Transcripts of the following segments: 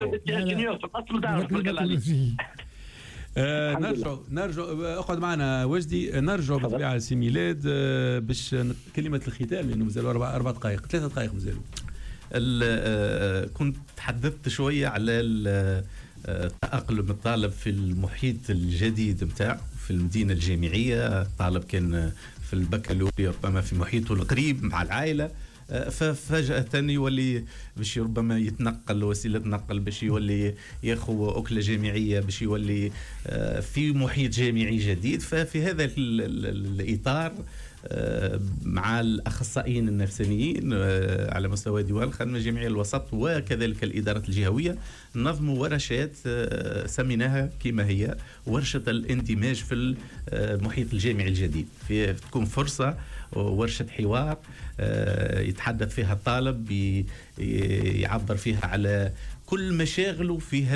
في الاصل تعرف نرجع اقعد معنا وجدي. نرجع بالطبيعه لسي ميلاد باش كلمه الختام لانه مازالوا 4 دقائق 3 دقائق مازالوا. كنت تحدثت شويه على تأقلم الطالب في المحيط الجديد متاعه في المدينه الجامعيه. الطالب كان في البكالوريا ربما في محيطه القريب مع العائله، ففجأة يولي باش ربما يتنقل وسيلة نقل باش يولي ياخذ أكلة جامعية باش يولي في محيط جامعي جديد. ففي هذا الإطار مع الأخصائيين النفسانيين على مستوى ديوان الخدمة الجامعية الوسط وكذلك الإدارات الجهوية نظموا ورشات سميناها كما هي ورشة الاندماج في المحيط الجامعي الجديد. تكون فرصة ورشة حوار يتحدث فيها الطالب يعبر فيها على كل مشاغله فيها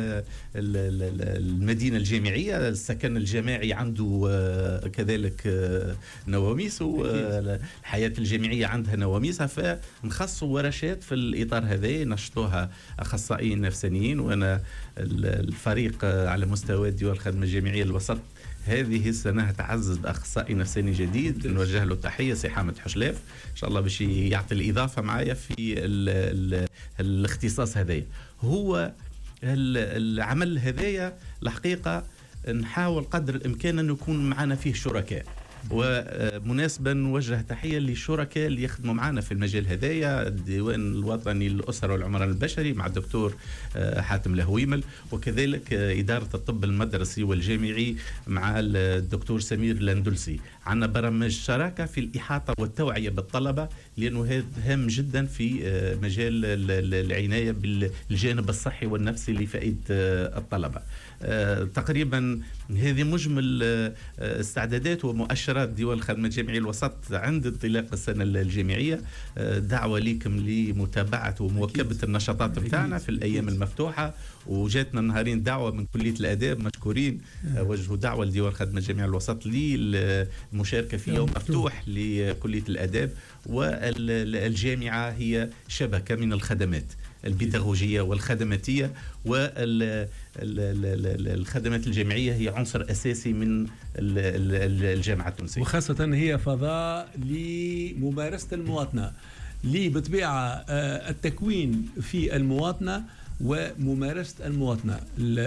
المدينة الجامعية. السكن الجماعي عنده كذلك نواميس والحياة الجامعية عندها نواميسها، فنخصوا ورشات في الإطار هذا نشطوها أخصائيين نفسانيين. وأنا الفريق على مستوى ديوان الخدمة الجامعية الوسط هذه السنة تعزز بأخصائي نفساني جديد نوجه له تحية سي حامد حشلاف إن شاء الله باش يعطي الإضافة معايا في الاختصاص هذايا. هو العمل هذايا الحقيقة نحاول قدر الإمكان أن يكون معنا فيه شركاء، ومناسبة نوجه تحية للشركاء اللي يخدموا معنا في المجال هذايا. الديوان الوطني للأسرة والعمران البشري مع الدكتور حاتم لهويمل، وكذلك إدارة الطب المدرسي والجامعي مع الدكتور سمير لاندلسي. عندنا برامج شراكة في الإحاطة والتوعية بالطلبة لأنه هذا هام جدا في مجال العناية بالجانب الصحي والنفسي لفائدة الطلبة. تقريبا هذه مجمل استعدادات ومؤشرات ديوان الخدمة الجامعية الوسط عند انطلاق السنة الجامعية. دعوة لكم لمتابعة ومواكبة النشاطات بتاعنا في الأيام المفتوحة. وجاتنا نهارين دعوة من كلية الآداب مشكورين وجهوا دعوة لديوان الخدمة الجامعية الوسط للمشاركة في يوم مفتوح لكلية الآداب. والجامعة هي شبكة من الخدمات البيداغوجية والخدماتية، والخدمات الجامعية هي عنصر أساسي من الجامعة التونسية، وخاصة هي فضاء لممارسة المواطنة بطبيعة التكوين في المواطنة وممارسة المواطنة.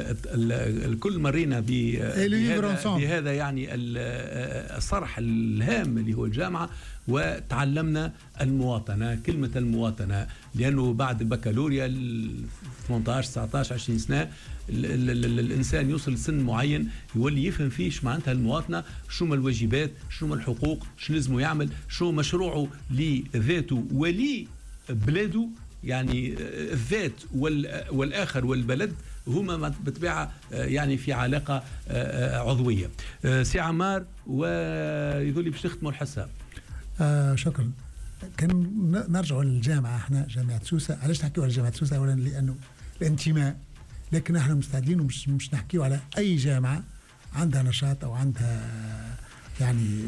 الكل مرينا بهذا يعني الصرح الهام اللي هو الجامعة، وتعلمنا المواطنة، كلمة المواطنة، لأنه بعد البكالوريا 18 19 20 سنة الإنسان يوصل لسن معين يولي يفهم فيه شو معناتها المواطنة، شو ما الواجبات، شو ما الحقوق، شو لازم يعمل، شو مشروعه لذاته ولبلاده. يعني الذات والآخر والبلد هما بطبيعة يعني في علاقة عضوية. سي عمار ويقول لي باش نختموا الحصة. شكرا. كان نرجع للجامعة، احنا جامعة سوسة. علاش نحكيو على جامعة سوسة؟ أولا لأنه الانتماء، لكن احنا مستعدين ومش نحكيو على أي جامعة عندها نشاط أو عندها يعني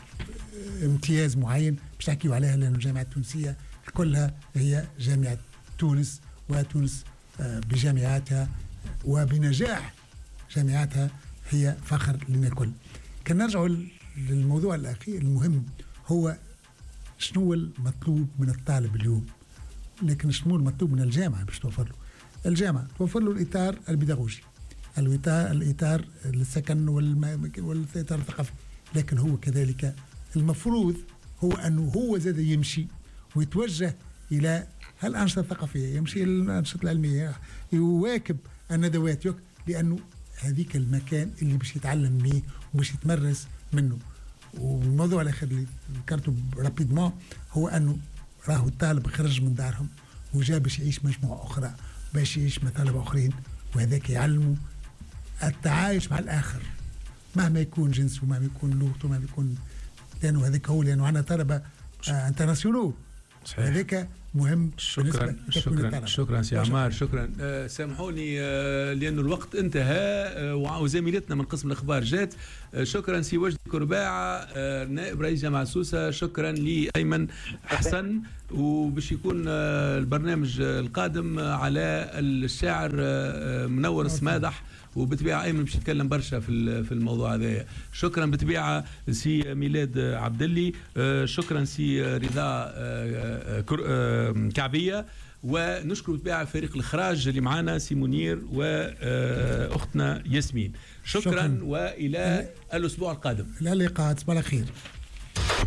امتياز معين باش نحكيو عليها، لأنه الجامعة التونسية كلها هي جامعة تونس، وتونس بجامعاتها وبنجاح جامعاتها هي فخر لنا الكل. كان نرجع للموضوع الأخير المهم، هو شنو المطلوب من الطالب اليوم، لكن شنو المطلوب من الجامعة باش توفر له. الجامعة توفر له الإطار البيداغوجي، الإطار السكن والإطار الثقافي، لكن هو كذلك المفروض هو أنه هو زاد يمشي ويتوجه إلى الأنشطة الثقافية، يمشي إلى الأنشطة العلمية، يواكب الندوات، لأنه هذيك المكان اللي باش يتعلم منه وباش يتمرس منه. والموضوع الأخير اللي ذكرته رابيدمون هو أنه راهو الطالب خرج من دارهم وجاء باش يعيش مجموعة أخرى، باش يعيش مع طلبة آخرين، وهذاك يعلمه التعايش مع الآخر مهما يكون جنسه، مهما يكون لغته، مهما يكون، لأنه هذاك هو، لأنه عندنا طلبة انترناسيونال، هذاك مهم. شكرا سي عمار، شكرا. سامحوني لأن الوقت انتهى وزميلتنا من قسم الأخبار جات. شكرا سي وجدي كرباعة نائب رئيس جامعة سوسة، شكرا لأيمن حسن وباش يكون البرنامج القادم على الشاعر منور السمادح، وبالطبيعه ايمن باش يتكلم برشا في الموضوع هذايا. شكرا بالطبيعه سي ميلاد عبد اللي، شكرا سي رضا كعبيه، ونشكر بالطبيعه فريق الاخراج اللي معنا سي منير واختنا ياسمين. شكرا والى الاسبوع القادم. الى اللقاء، تصبح على خير.